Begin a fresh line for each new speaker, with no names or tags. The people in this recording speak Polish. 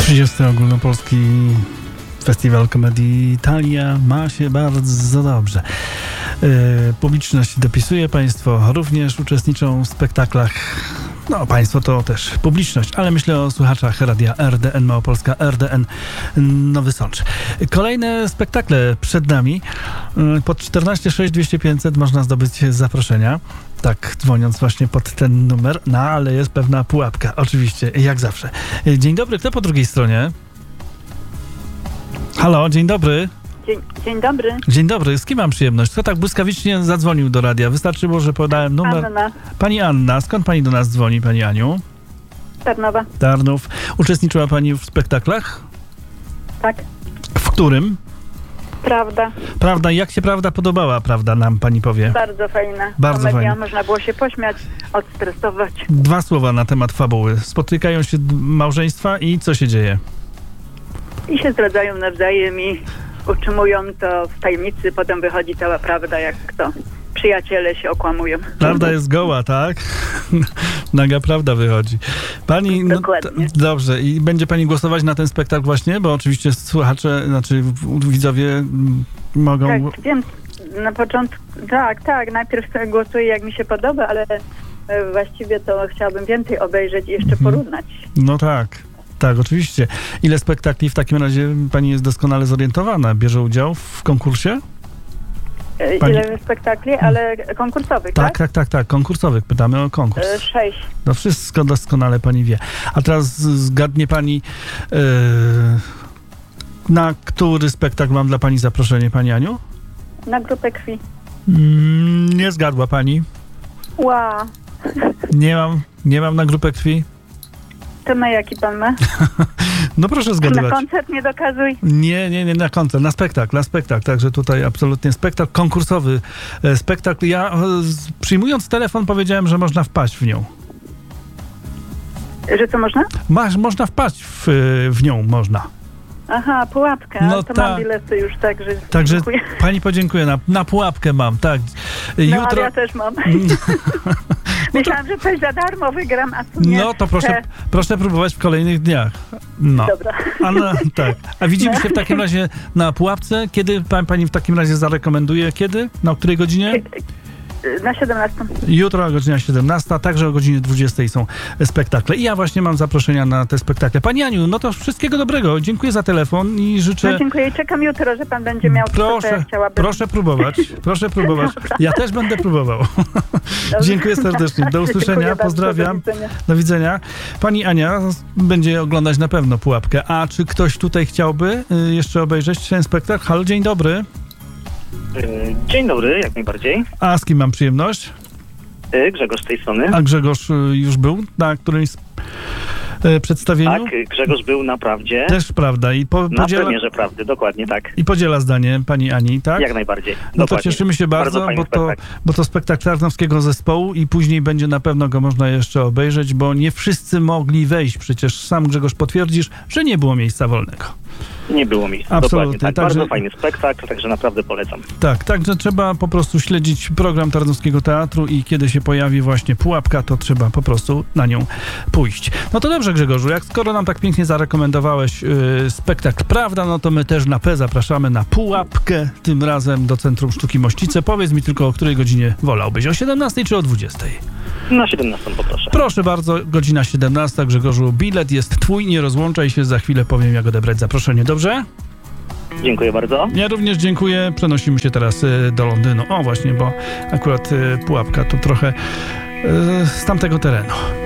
30. Ogólnopolski Festiwal Komedii Italia ma się bardzo dobrze. Publiczność dopisuje, państwo również uczestniczą w spektaklach. No, państwo to też publiczność, ale myślę o słuchaczach radia RDN Małopolska, RDN Nowy Sącz. Kolejne spektakle przed nami. Pod 14 6 200 500 można zdobyć zaproszenia. Tak, dzwoniąc właśnie pod ten numer. No, ale jest pewna pułapka, oczywiście, jak zawsze. Dzień dobry, kto po drugiej stronie? Halo, dzień dobry.
Dzień dobry.
Dzień dobry, z kim mam przyjemność? Kto tak błyskawicznie zadzwonił do radia? Wystarczyło, że podałem numer.
Anna.
Pani Anna, skąd pani do nas dzwoni, pani Aniu?
Tarnowa.
Tarnów. Uczestniczyła pani w spektaklach?
Tak.
W którym?
Prawda.
Prawda, jak się prawda podobała, prawda, nam pani powie?
Bardzo fajna.
Bardzo
komedia.
fajna.
Można było się pośmiać, odstresować.
2 słowa na temat fabuły. Spotykają się małżeństwa i co się dzieje?
I się zdradzają nawzajem i utrzymują to w tajemnicy. Potem wychodzi cała prawda, jak to przyjaciele się okłamują.
Prawda jest goła, tak? Naga prawda wychodzi. Pani,
Dokładnie.
Dobrze. I będzie pani głosować na ten spektakl właśnie? Bo oczywiście słuchacze, znaczy widzowie mogą...
Tak, wiem, na początku, tak, najpierw głosuję jak mi się podoba, ale właściwie to chciałabym więcej obejrzeć i jeszcze porównać.
No tak. Tak, oczywiście. Ile spektakli w takim razie pani jest doskonale zorientowana? Bierze udział w konkursie?
Ile spektakli, ale konkursowych, tak?
Tak. Konkursowych. Pytamy o konkurs.
6.
No wszystko doskonale pani wie. A teraz zgadnie pani, na który spektakl mam dla pani zaproszenie, pani Aniu?
Na grupę krwi.
Nie zgadła pani.
Wow.
Nie mam na grupę krwi.
To na jaki pan ma?
No proszę
Na
zgadywać.
koncert nie dokazuj.
Nie, na koncert, na spektakl. Także tutaj absolutnie spektakl, konkursowy spektakl. Ja przyjmując telefon powiedziałem, że można wpaść w nią.
Że co można?
Można wpaść w nią, można.
Aha, pułapkę.
No
to
tak.
mam bilety już, także dziękuję.
Pani podziękuję. Na pułapkę mam, tak.
No, ale ja też mam. Myślałam, że coś za darmo wygram, a tu nie.
No to proszę próbować w kolejnych dniach. No.
Dobra.
Tak. A widzimy się w takim razie na pułapce. Kiedy pani w takim razie zarekomenduje? Kiedy? Na której godzinie?
Na 17.
Jutro o godzina 17, także o godzinie 20 są spektakle. I ja właśnie mam zaproszenia na te spektakle. Pani Aniu, no to wszystkiego dobrego. Dziękuję za telefon i życzę...
No dziękuję i czekam jutro, że pan będzie miał to, co ja chciałabym.
Proszę próbować.
Dobra.
Ja też będę próbował. Dziękuję serdecznie. Do usłyszenia.
Dziękuję
Pozdrawiam.
bardzo,
do widzenia. Pani Ania będzie oglądać na pewno pułapkę. A czy ktoś tutaj chciałby jeszcze obejrzeć ten spektakl? Halo, dzień dobry.
Dzień dobry, jak najbardziej.
A z kim mam przyjemność?
Grzegorz z tej strony.
A Grzegorz już był na którymś przedstawieniu?
Tak, Grzegorz był na prawdzie.
Też prawda.
Na premierze prawdy, dokładnie tak.
I podziela zdanie pani Ani, tak?
Jak najbardziej.
No
dokładnie.
to cieszymy się bardzo, bo to spektakl Tarnowskiego Zespołu i później będzie na pewno go można jeszcze obejrzeć, bo nie wszyscy mogli wejść. Przecież sam Grzegorz potwierdzisz, że nie było miejsca wolnego.
Nie było miejsca,
absolutnie.
Dokładnie tak. Bardzo fajny spektakl, także naprawdę polecam.
Tak, także trzeba po prostu śledzić program Tarnowskiego Teatru i kiedy się pojawi właśnie pułapka, to trzeba po prostu na nią pójść. No to dobrze, Grzegorzu, skoro nam tak pięknie zarekomendowałeś spektakl Prawda, no to my też na P zapraszamy na pułapkę, tym razem do Centrum Sztuki Mościce. Powiedz mi tylko, o której godzinie wolałbyś, o 17 czy o 20?
Na 17 poproszę.
Proszę bardzo, godzina 17, Grzegorzu, bilet jest twój, nie rozłączaj się, za chwilę powiem, jak odebrać zaproszenie, dobrze?
Dziękuję bardzo.
Ja również dziękuję, przenosimy się teraz do Londynu. O właśnie, bo akurat pułapka to trochę z tamtego terenu.